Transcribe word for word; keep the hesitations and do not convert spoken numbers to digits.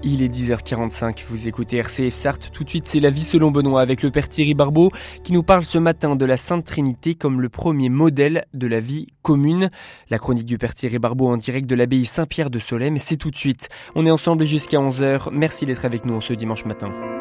Il est dix heures quarante-cinq, vous écoutez R C F Sarthe. Tout de suite, c'est la vie selon Benoît avec le père Thierry Barbeau qui nous parle ce matin de la Sainte Trinité comme le premier modèle de la vie commune. La chronique du père Thierry Barbeau en direct de l'abbaye Saint-Pierre de Solesmes, c'est tout de suite. On est ensemble jusqu'à onze heures. Merci d'être avec nous ce dimanche matin.